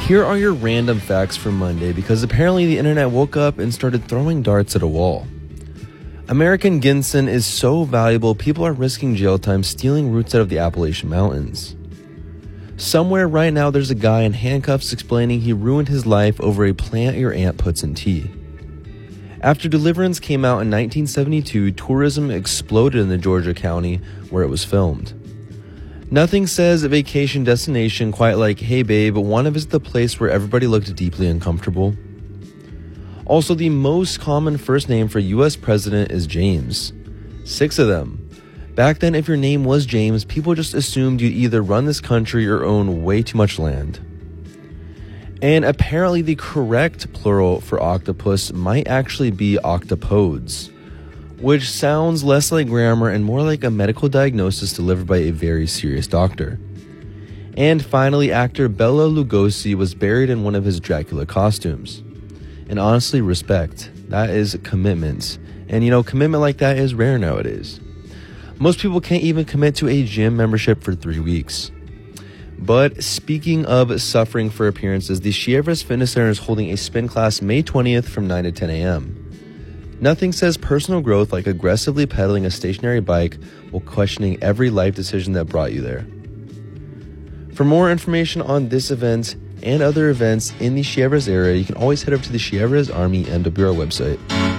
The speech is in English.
Here are your random facts for Monday, because apparently the internet woke up and started throwing darts at a wall. American ginseng is so valuable, people are risking jail time stealing roots out of the Appalachian Mountains. Somewhere right now there's a guy in handcuffs explaining he ruined his life over a plant your aunt puts in tea. After Deliverance came out in 1972, tourism exploded in the Georgia county where it was filmed. Nothing says a vacation destination quite like, hey babe, want to visit the place where everybody looked deeply uncomfortable? Also, the most common first name for a US president is James. 6 of them. Back then, if your name was James, people just assumed you'd either run this country or own way too much land. And apparently the correct plural for octopus might actually be octopodes, which sounds less like grammar and more like a medical diagnosis delivered by a very serious doctor. And finally, actor Bela Lugosi was buried in one of his Dracula costumes. And honestly, respect. That is commitment. And commitment like that is rare nowadays. Most people can't even commit to a gym membership for 3 weeks. But speaking of suffering for appearances, the Chievrez Fitness Center is holding a spin class May 20th from 9 to 10 a.m. Nothing says personal growth like aggressively pedaling a stationary bike while questioning every life decision that brought you there. For more information on this event and other events in the Chievrez area, you can always head over to the Chievrez Army MWR website.